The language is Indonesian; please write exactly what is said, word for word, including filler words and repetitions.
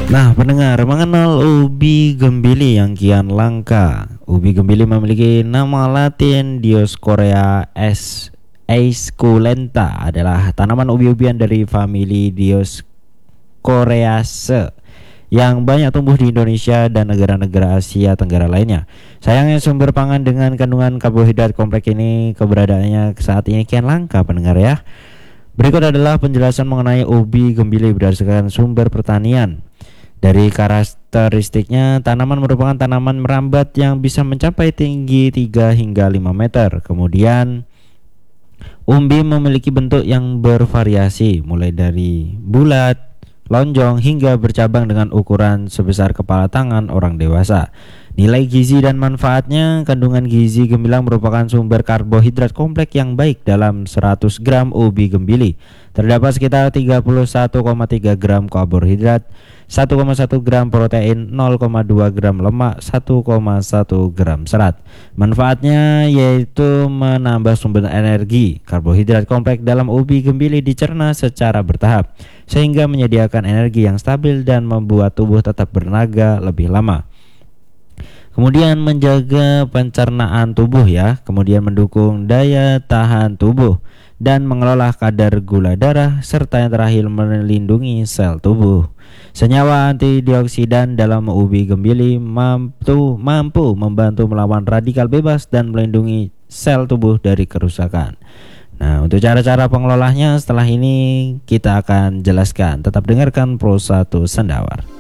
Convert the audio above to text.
Nah, pendengar mengenal ubi gembili yang kian langka. Ubi gembili memiliki nama Latin Dioscorea es esculenta, adalah tanaman ubi-ubian dari famili Dioscoreaceae yang banyak tumbuh di Indonesia dan negara-negara Asia Tenggara lainnya. Sayangnya sumber pangan dengan kandungan karbohidrat kompleks ini keberadaannya saat ini kian langka, pendengar ya. Berikut adalah penjelasan mengenai ubi gembili berdasarkan sumber pertanian. Dari karakteristiknya, tanaman merupakan tanaman merambat yang bisa mencapai tinggi tiga hingga lima meter. Kemudian, umbi memiliki bentuk yang bervariasi, mulai dari bulat, lonjong, hingga bercabang dengan ukuran sebesar kepala tangan orang dewasa. Nilai gizi dan manfaatnya, kandungan gizi gemilang merupakan sumber karbohidrat kompleks yang baik. Dalam seratus gram ubi gembili terdapat sekitar tiga puluh satu koma tiga gram karbohidrat, satu koma satu gram protein, nol koma dua gram lemak, satu koma satu gram serat. Manfaatnya yaitu menambah sumber energi. Karbohidrat kompleks dalam ubi gembili dicerna secara bertahap sehingga menyediakan energi yang stabil dan membuat tubuh tetap bernaga lebih lama. Kemudian menjaga pencernaan tubuh ya, kemudian mendukung daya tahan tubuh dan mengelola kadar gula darah, serta yang terakhir melindungi sel tubuh. Senyawa antioksidan dalam ubi gembili mampu, mampu membantu melawan radikal bebas dan melindungi sel tubuh dari kerusakan. Nah, untuk cara-cara pengelolanya setelah ini kita akan jelaskan. Tetap dengarkan Pro satu Sendawar.